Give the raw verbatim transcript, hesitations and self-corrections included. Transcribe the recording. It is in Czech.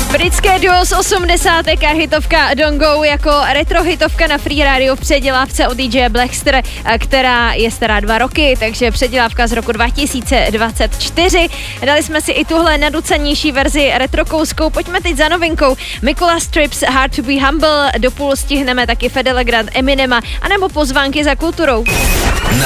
Britské duo z osmdesátek a hitovka Don't Go jako retro hitovka na Free Radio v předělávce od D J Blackster, která je stará dva roky, takže předělávka z roku dva tisíce dvacet čtyři. Dali jsme si i tuhle naducanější verzi retrokouskou. Pojďme teď za novinkou. Mikola Strips Hard to be Humble, do půl stihneme taky Fedele Grand Eminema, anebo pozvánky za kulturou. Na